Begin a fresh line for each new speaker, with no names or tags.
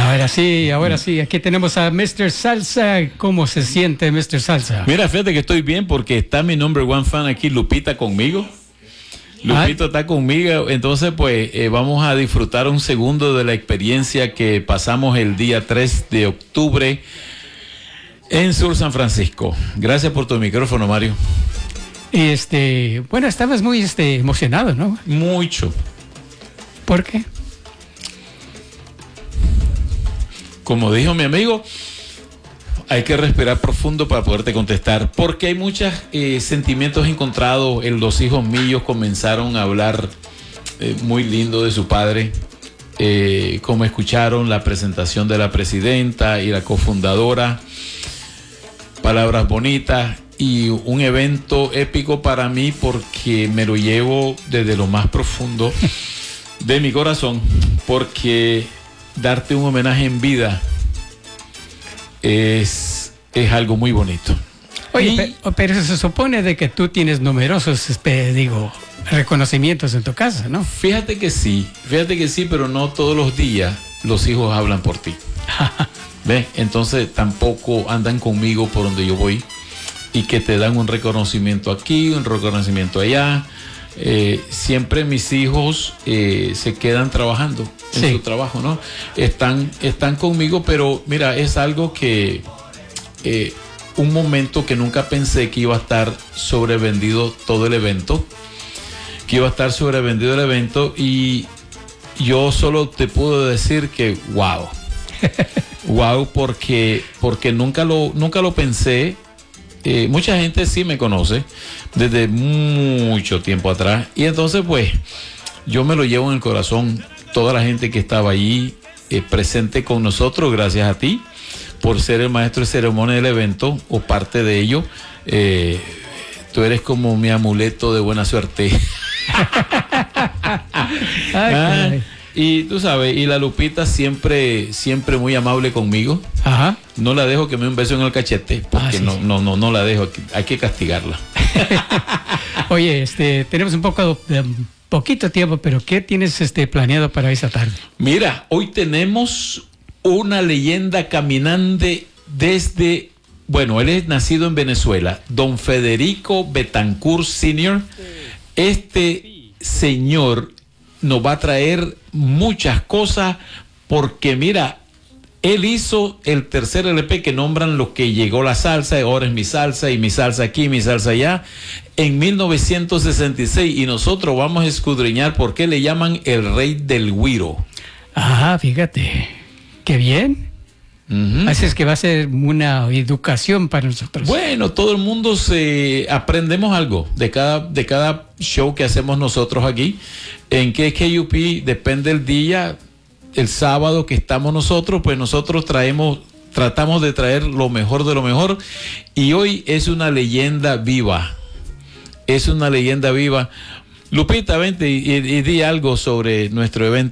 Ahora sí. Aquí tenemos a Mr. Salsa. ¿Cómo se siente, Mr. Salsa?
Mira, fíjate que estoy bien porque está mi number one fan aquí, Lupita, conmigo. Lupito está conmigo, entonces pues vamos a disfrutar un segundo de la experiencia que pasamos el día 3 de octubre en Sur San Francisco. Gracias por tu micrófono, Mario.
Y bueno, estabas muy emocionado, ¿no?
Mucho.
¿Por qué?
Como dijo mi amigo, hay que respirar profundo para poderte contestar, porque hay muchos sentimientos encontrados. Los hijos míos comenzaron a hablar muy lindo de su padre, como escucharon la presentación de la presidenta y la cofundadora, palabras bonitas y un evento épico para mí porque me lo llevo desde lo más profundo de mi corazón, porque darte un homenaje en vida es algo muy bonito.
Oye, pero se supone de que tú tienes numerosos, reconocimientos en tu casa, ¿no?
Fíjate que sí, pero no todos los días los hijos hablan por ti. ¿Ves? Entonces tampoco andan conmigo por donde yo voy y que te dan un reconocimiento aquí, un reconocimiento allá. Siempre mis hijos se quedan trabajando en su trabajo, ¿no? Están conmigo, pero mira, es algo que un momento que nunca pensé que iba a estar sobrevendido todo el evento, y yo solo te puedo decir que wow, porque nunca lo pensé. Mucha gente sí me conoce desde mucho tiempo atrás, y entonces pues yo me lo llevo en el corazón. Toda la gente que estaba allí presente con nosotros, gracias a ti por ser el maestro de ceremonia del evento o parte de ello. Tú eres como mi amuleto de buena suerte. Y tú sabes, y la Lupita siempre muy amable conmigo.
Ajá.
No la dejo que me dé un beso en el cachete, porque no la dejo, hay que castigarla.
Oye, tenemos poquito tiempo, pero ¿qué tienes planeado para esa tarde?
Mira, hoy tenemos una leyenda caminante desde, él es nacido en Venezuela, don Federico Betancourt Sr. Este señor nos va a traer muchas cosas, porque mira, él hizo el tercer LP que nombran lo que llegó la salsa, ahora es mi salsa, y mi salsa aquí, mi salsa allá, en 1966, y nosotros vamos a escudriñar por qué le llaman el rey del güiro.
Fíjate, qué bien. Así es que va a ser una educación para nosotros. Bueno,
todo el mundo aprendemos algo de cada show que hacemos nosotros aquí. En KKUP depende el día. El sábado que estamos nosotros, pues nosotros tratamos de traer lo mejor de lo mejor, y hoy es una leyenda viva. Lupita, vente y di algo sobre nuestro evento.